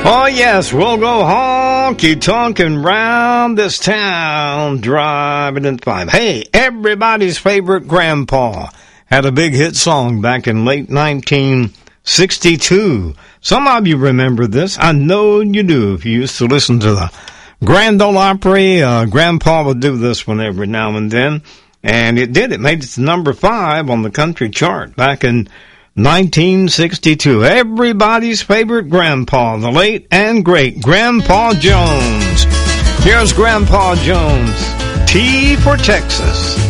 Oh, yes, we'll go honky-tonkin' round this town, driving in 5. Hey, everybody's favorite grandpa had a big hit song back in late 1962. Some of you remember this. I know you do. If you used to listen to the Grand Ole Opry, Grandpa would do this one every now and then. And it did. It made it to number 5 on the country chart back in 1962. Everybody's favorite grandpa, the late and great Grandpa Jones. Here's Grandpa Jones, T for Texas.